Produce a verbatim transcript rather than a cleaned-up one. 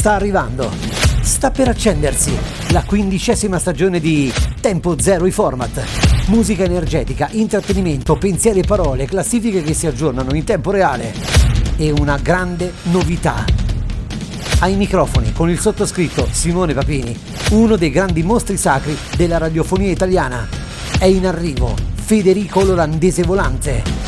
sta arrivando. Sta per accendersi la quindicesima stagione di Tempo Zero i Format. Musica energetica, intrattenimento, pensieri e parole, classifiche che si aggiornano in tempo reale. E una grande novità. Ai microfoni con il sottoscritto Simone Papini, uno dei grandi mostri sacri della radiofonia italiana. È in arrivo Federico l'Olandese Volante.